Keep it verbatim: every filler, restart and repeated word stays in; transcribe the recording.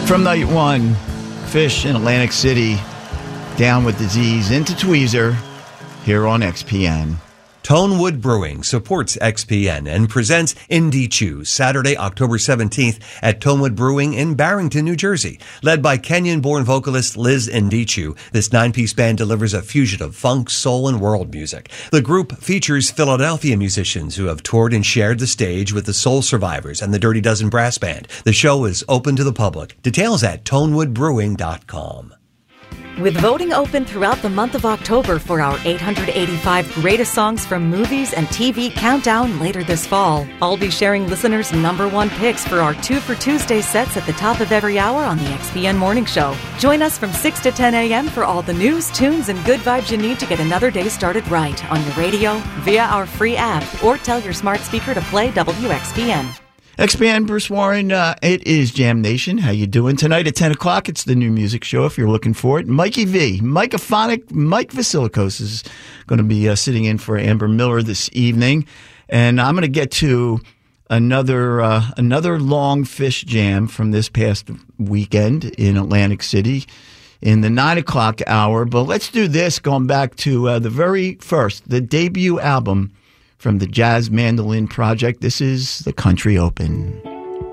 From night one, Fish in Atlantic City, Down with Disease, into Tweezer, here on X P N. Tonewood Brewing supports X P N and presents Indie Chew Saturday, October seventeenth at Tonewood Brewing in Barrington, New Jersey. Led by Kenyan-born vocalist Liz Ndichu, this nine-piece band delivers a fusion of funk, soul, and world music. The group features Philadelphia musicians who have toured and shared the stage with the Soul Survivors and the Dirty Dozen Brass Band. The show is open to the public. Details at tonewood brewing dot com. With voting open throughout the month of October for our eight hundred eighty-five greatest songs from movies and T V countdown later this fall, I'll be sharing listeners' number one picks for our Two for Tuesday sets at the top of every hour on the X P N Morning Show. Join us from six to ten a.m. for all the news, tunes, and good vibes you need to get another day started right on your radio, via our free app, or tell your smart speaker to play W X P N. X P N, Bruce Warren, uh, it is Jam Nation. How you doing tonight at ten o'clock? It's the new music show if you're looking for it. Mikey V, Microphonic, Mike Vasilikos is going to be uh, sitting in for Amber Miller this evening. And I'm going to get to another uh, another long Fish jam from this past weekend in Atlantic City in the nine o'clock hour. But let's do this going back to uh, the very first, the debut album from the Jazz Mandolin Project. This is the Country Open.